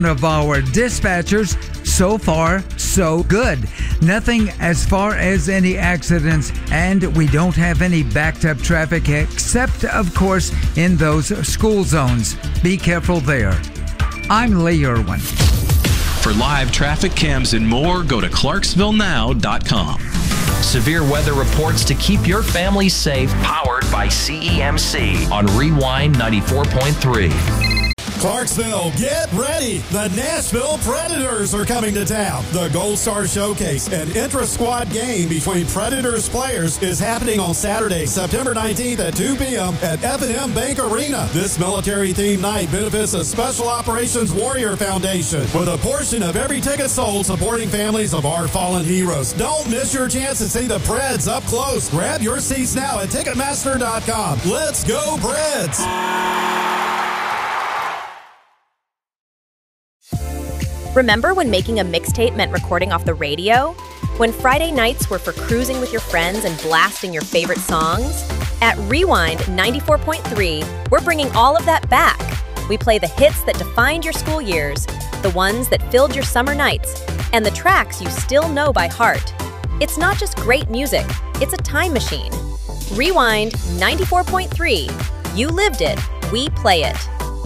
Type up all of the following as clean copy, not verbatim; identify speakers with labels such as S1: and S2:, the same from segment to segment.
S1: of our dispatchers, so far, so good. Nothing as far as any accidents, and we don't have any backed up traffic except, of course, in those school zones. Be careful there. I'm Lee Irwin.
S2: For live traffic cams and more, go to ClarksvilleNow.com.
S3: Severe weather reports to keep your family safe, powered by CEMC on Rewind 94.3.
S4: Clarksville, get ready! The Nashville Predators are coming to town. The Gold Star Showcase, an intra-squad game between Predators players, is happening on Saturday, September 19th at 2 p.m. at F&M Bank Arena. This military-themed night benefits the Special Operations Warrior Foundation, with a portion of every ticket sold supporting families of our fallen heroes. Don't miss your chance to see the Preds up close. Grab your seats now at Ticketmaster.com. Let's go, Preds!
S5: Remember when making a mixtape meant recording off the radio? When Friday nights were for cruising with your friends and blasting your favorite songs? At Rewind 94.3, we're bringing all of that back. We play the hits that defined your school years, the ones that filled your summer nights, and the tracks you still know by heart. It's not just great music, it's a time machine. Rewind 94.3. You lived it, we play it.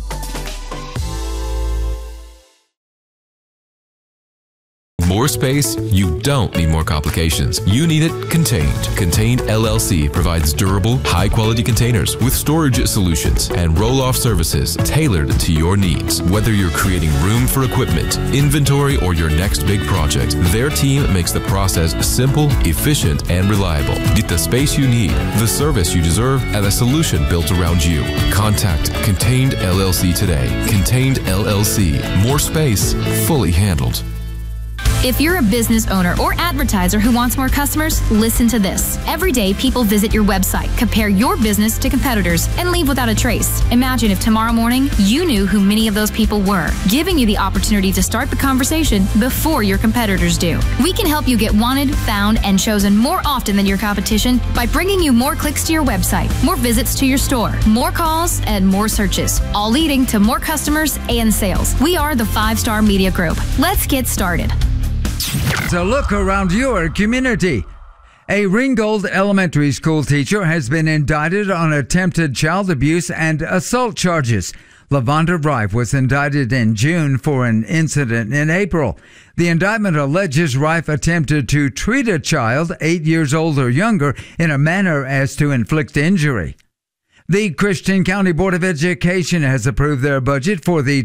S6: More space? You don't need more complications. You need it contained. Contained LLC provides durable, high-quality containers with storage solutions and roll-off services tailored to your needs. Whether you're creating room for equipment, inventory, or your next big project, their team makes the process simple, efficient, and reliable. Get the space you need, the service you deserve, and a solution built around you. Contact Contained LLC today. Contained LLC. More space, fully handled.
S7: If you're a business owner or advertiser who wants more customers, listen to this. Every day, people visit your website, compare your business to competitors, and leave without a trace. Imagine if tomorrow morning you knew who many of those people were, giving you the opportunity to start the conversation before your competitors do. We can help you get wanted, found, and chosen more often than your competition by bringing you more clicks to your website, more visits to your store, more calls, and more searches, all leading to more customers and sales. We are the 5 Star Media Group. Let's get started.
S1: So look around your community. A Ringgold Elementary School teacher has been indicted on attempted child abuse and assault charges. LaVonda Rife was indicted in June for an incident in April. The indictment alleges Rife attempted to treat a child 8 years old or younger in a manner as to inflict injury. The Christian County Board of Education has approved their budget for the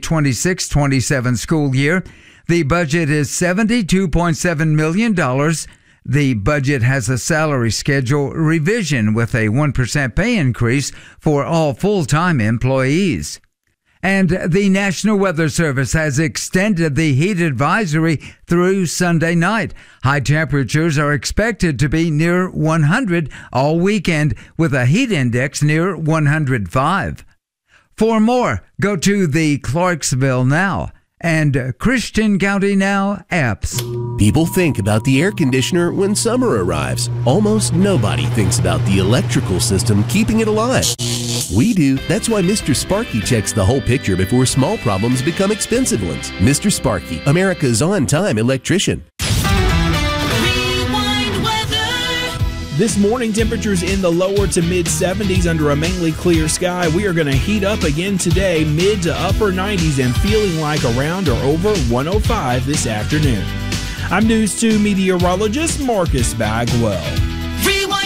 S1: 2026-27 school year. The budget is $72.7 million. The budget has a salary schedule revision with a 1% pay increase for all full-time employees. And the National Weather Service has extended the heat advisory through Sunday night. High temperatures are expected to be near 100 all weekend, with a heat index near 105. For more, go to the Clarksville Now and Christian County Now apps.
S8: People think about the air conditioner when summer arrives. Almost nobody thinks about the electrical system keeping it alive. We do. That's why Mr. Sparky checks the whole picture before small problems become expensive ones. Mr. Sparky, America's on-time electrician.
S9: This morning, temperatures in the lower to mid-70s under a mainly clear sky. We are going to heat up again today, mid to upper 90s, and feeling like around or over 105 this afternoon. I'm News 2 meteorologist Marcus Bagwell.